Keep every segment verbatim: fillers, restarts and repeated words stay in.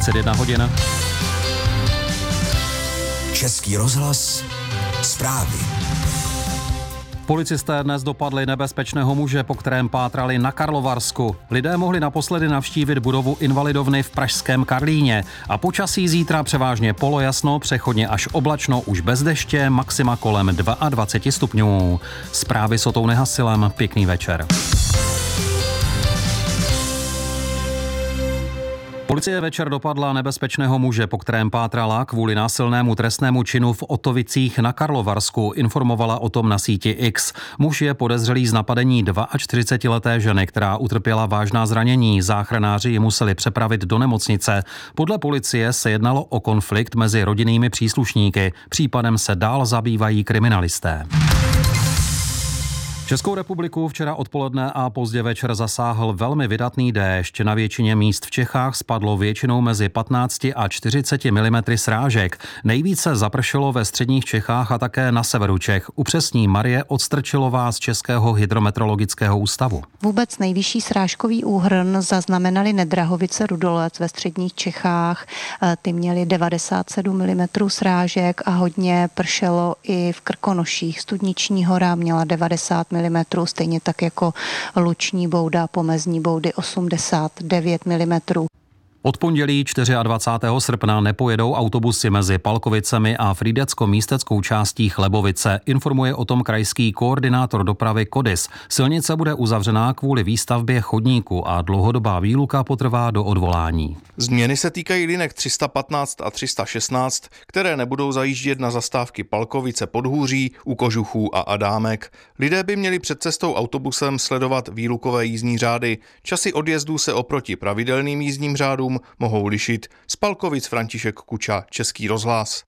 dvacet jedna hodin. Český rozhlas, zprávy. Policisté dnes dopadli nebezpečného muže, po kterém pátrali na Karlovarsku. Lidé mohli naposledy navštívit budovu Invalidovny v pražském Karlíně. A počasí zítra převážně polojasno, přechodně až oblačno, už bez deště, maxima kolem dvacet dva stupňů. Zprávy s Otou Nehasilem, pěkný večer. Policie večer dopadla nebezpečného muže, po kterém pátrala kvůli násilnému trestnému činu v Otovicích na Karlovarsku, informovala o tom na síti X. Muž je podezřelý z napadení čtyřicetileté ženy, která utrpěla vážná zranění. Záchranáři ji museli přepravit do nemocnice. Podle policie se jednalo o konflikt mezi rodinnými příslušníky. Případem se dál zabývají kriminalisté. Českou republiku včera odpoledne a pozdě večer zasáhl velmi vydatný déšť. Na většině míst v Čechách spadlo většinou mezi patnáct a čtyřicet milimetrů srážek. Nejvíce zapršelo ve středních Čechách a také na severu Čech. Upřesní Marie Odstrčilová z Českého hydrometeorologického ústavu. Vůbec nejvyšší srážkový úhrn zaznamenali Nedrahovice Rudolec ve středních Čechách. Ty měly devadesát sedm milimetrů srážek a hodně pršelo i v Krkonoších. Studniční hora měla devadesát milimetrů, stejně tak jako Luční Bouda, Pomezní Boudy osmdesát devět milimetrů. Od pondělí dvacátého čtvrtého srpna nepojedou autobusy mezi Palkovicemi a frýdecko-místeckou částí Chlebovice. Informuje o tom krajský koordinátor dopravy Kodis. Silnice bude uzavřená kvůli výstavbě chodníku a dlouhodobá výluka potrvá do odvolání. Změny se týkají linek tři sta patnáct a tři sta šestnáct, které nebudou zajíždět na zastávky Palkovice Podhůří, u Kožuchů a Adámek. Lidé by měli před cestou autobusem sledovat výlukové jízdní řády. Časy odjezdů se oproti pravidelným jízdním řádům mohou lišit. Z Palkovic František Kuča, Český rozhlas.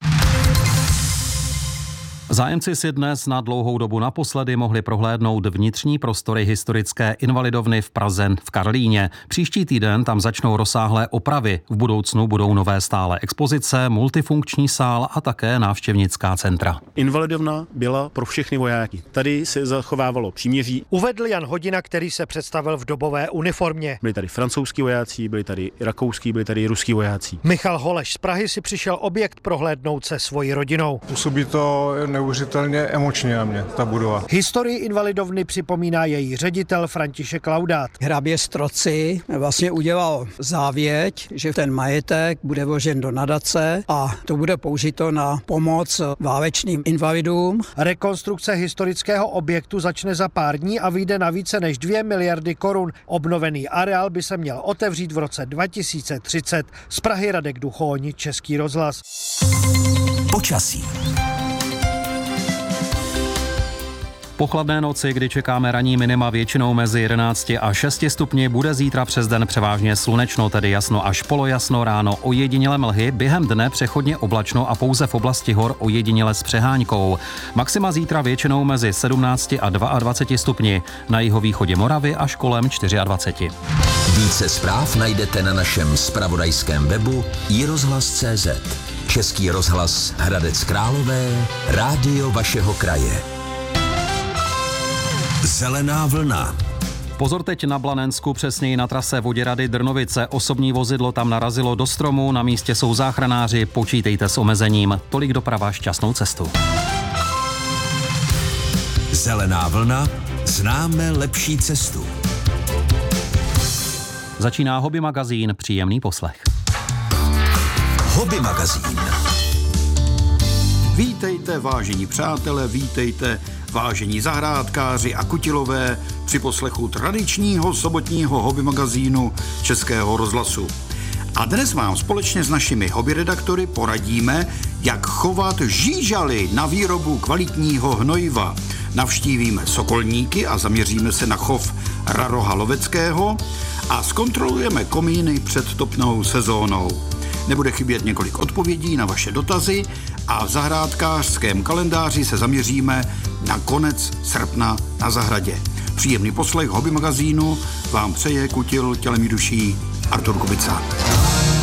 Zájemci si dnes na dlouhou dobu naposledy mohli prohlédnout vnitřní prostory historické Invalidovny v Praze v Karlíně. Příští týden tam začnou rozsáhlé opravy. V budoucnu budou nové stále expozice, multifunkční sál a také návštěvnická centra. Invalidovna byla pro všechny vojáky. Tady se zachovávalo příměří. Uvedl Jan Hodina, který se představil v dobové uniformě. Byli tady francouzský vojáci, byli tady rakouský, byli tady ruský vojáci. Michal Holeš z Prahy si přišel objekt prohlédnout se svojí rodinou. Působí to neuvěřitelně emočně na mě, ta budova. Historii Invalidovny připomíná její ředitel František Laudát. Hrabě Stroci vlastně udělal závěť, že ten majetek bude vložen do nadace a to bude použito na pomoc válečným invalidům. Rekonstrukce historického objektu začne za pár dní a vyjde na více než dvě miliardy korun. Obnovený areál by se měl otevřít v roce dva tisíce třicet. Z Prahy Radek Duchoň, Český rozhlas. Počasí. Po chladné noci, kdy čekáme ranní minima většinou mezi jedenácti a šesti stupni, bude zítra přes den převážně slunečno, tedy jasno až polojasno, ráno ojediněle mlhy, během dne přechodně oblačno a pouze v oblasti hor ojediněle s přehánkou. Maxima zítra většinou mezi sedmnácti a dvaceti dvěma stupni, na jihovýchodě Moravy až kolem dvaceti čtyř. Více zpráv najdete na našem zpravodajském webu i rozhlas tečka cé zet. Český rozhlas Hradec Králové, rádio vašeho kraje. Zelená vlna. Pozor teď na Blanensku, přesněji na trase Voděrady Drnovice. Osobní vozidlo tam narazilo do stromu, na místě jsou záchranáři, počítejte s omezením. Tolik doprava, šťastnou cestu. Zelená vlna, známe lepší cestu. Začíná Hobby magazín, příjemný poslech. Hobby magazín. Vítejte, vážení přátelé, vítejte, vážení zahrádkáři a kutilové při poslechu tradičního sobotního hobby magazínu Českého rozhlasu. A dnes vám společně s našimi hobby redaktory poradíme, jak chovat žížaly na výrobu kvalitního hnojiva. Navštívíme Sokolníky a zaměříme se na chov raroha loveckého a zkontrolujeme komíny před topnou sezónou. Nebude chybět několik odpovědí na vaše dotazy a v zahrádkářském kalendáři se zaměříme na konec srpna na zahradě. Příjemný poslech hobby magazínu vám přeje kutil tělem i duší Artur Kubica.